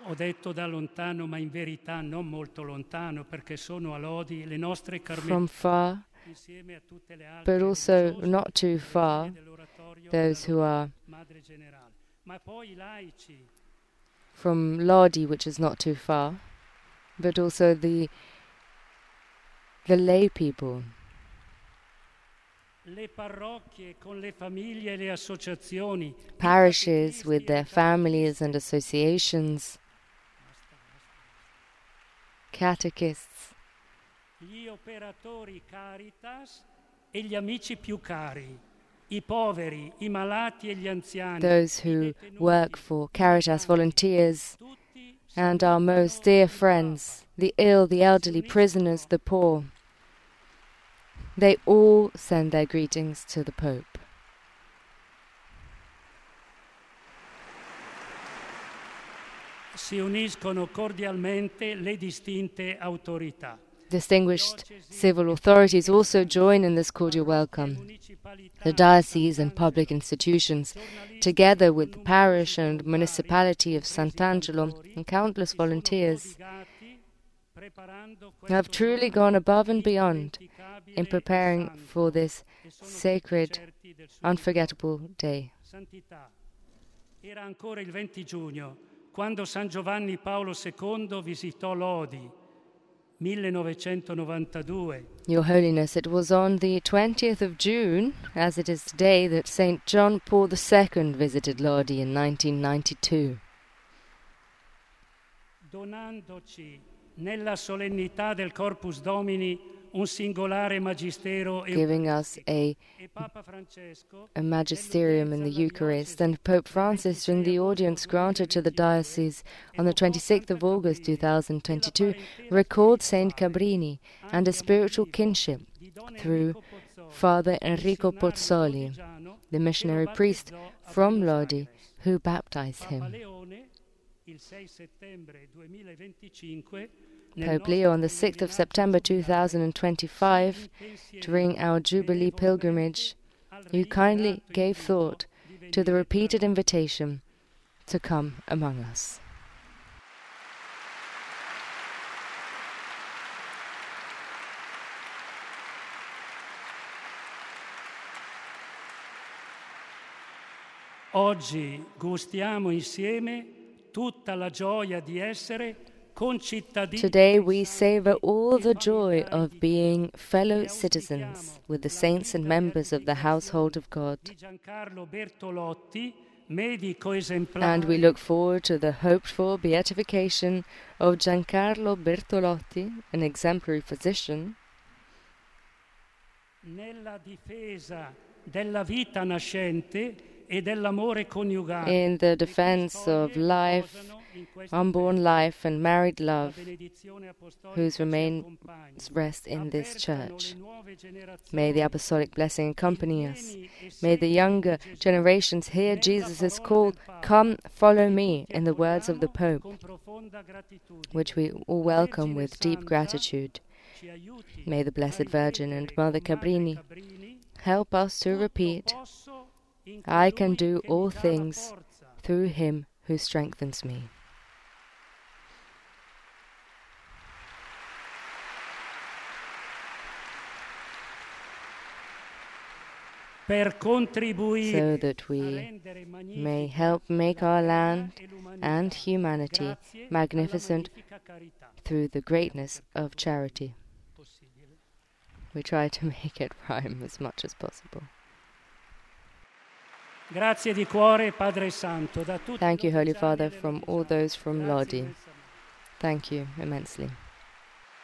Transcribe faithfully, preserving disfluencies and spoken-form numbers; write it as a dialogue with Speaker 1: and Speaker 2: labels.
Speaker 1: Ho detto da lontano, ma in verità non molto lontano, perché sono a Lodi le nostre
Speaker 2: from far, but also not too far, those who are from Lodi, which is not too far, but also the the lay people. Parishes with their families and associations, catechists,
Speaker 1: gli operatori Caritas e gli amici più cari, i poveri, i malati e gli anziani,
Speaker 2: those who work for Caritas volunteers, and our most dear friends, the ill, the elderly, prisoners, the poor. They all send their greetings to the Pope.
Speaker 1: Si uniscono cordialmente le distinte autorità.
Speaker 2: Distinguished civil authorities also join in this cordial welcome. The diocese and public institutions, together with the parish and municipality of Sant'Angelo and countless volunteers, have truly gone above and beyond in preparing for this sacred, unforgettable day.
Speaker 1: Era ancora il venti giugno, quando San Giovanni Paolo secondo visitò Lodi, millenovecentonovantadue.
Speaker 2: Your Holiness, it was on the twentieth of June, as it is today, that Saint John Paul the Second visited Lodi in nineteen ninety-two.
Speaker 1: Donandoci nella solennità del Corpus Domini un singolare magistero,
Speaker 2: giving us a, a magisterium in the Eucharist, and Pope Francis, during the audience granted to the diocese on the twenty-sixth of August two thousand twenty-two, recalled Saint Cabrini and a spiritual kinship through Father Enrico Pozzoli, the missionary priest from Lodi who baptized him. Pope Leo, on the sixth of September two thousand twenty-five, during our Jubilee pilgrimage, you kindly gave thought to the repeated invitation to come among us.
Speaker 1: Oggi gustiamo insieme tutta la gioia di essere
Speaker 2: Today we savor all the joy of being fellow citizens with the saints and members of the household of God. And we look forward to the hoped-for beatification of Giancarlo Bertolotti, an exemplary physician,
Speaker 1: nella difesa della vita nascente e dell'amore coniugale,
Speaker 2: in the defense of life, unborn life and married love, whose remains rest in this church. May the apostolic blessing accompany us. May the younger generations hear Jesus' call, "Come, follow me," in the words of the Pope, which we all welcome with deep gratitude. May the Blessed Virgin and Mother Cabrini help us to repeat, "I can do all things through Him who strengthens me." So that we may help make our land and humanity magnificent through the greatness of charity. We try to make it rhyme as much as possible. Thank you, Holy Father, from all those from Lodi. Thank you immensely.